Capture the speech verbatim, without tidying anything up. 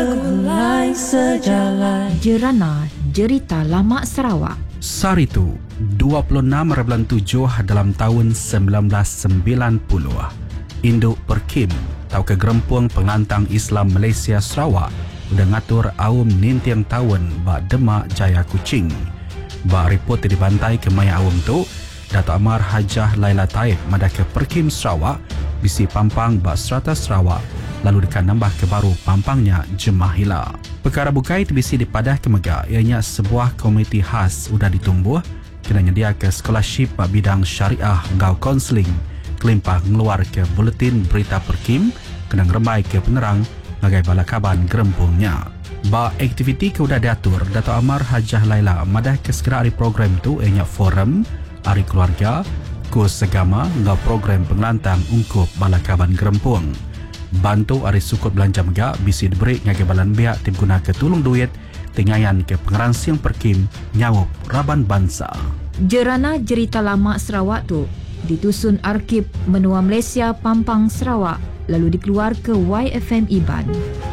Segulai sejalan. Jerana Jerita Lama Sarawak. Saritu, dua puluh enam bulan tujuh dalam tahun sembilan belas sembilan puluh. Induk Perkim, tau ke Gerempung Penglantang Islam Malaysia Sarawak, udah ngatur awam nintiang tahun ba Demak Jaya Kuching. Ba report dibantai ke maya awam tu, Dato' Amar Hajah Laila Taib madah ke Perkim Sarawak, bisi pampang ba Serata Sarawak, lalu dekan nambah ke baru pampangnya Jemaah Hila. Perkara bukai bisi dipadah ke Mega, ianya sebuah komiti khas udah ditumbuh, kena nyedia ke scholarship ba bidang syariah ngau konseling, kelimpah ngeluar ke buletin berita Perkim, kena ngeremai ke penerang, bagai balakaban gerempungnya. Ba aktiviti ke udah diatur, Dato' Amar Hajah Laila madah ke segera hari program tu ianya forum, hari keluarga, kurs agama, ngau program pengelantang ungkup balakaban gerempung. Bantu hari sukut belanja Mega bisi diberi ngagai balan biak tim guna ke tulung duit tengayan ke pengeransiang Perkim nyawuk Raban Bangsa. Jerana Jerita Lama Sarawak tu ditusun Arkib Menua Malaysia Pampang Sarawak lalu dikeluar ke Y F M Iban.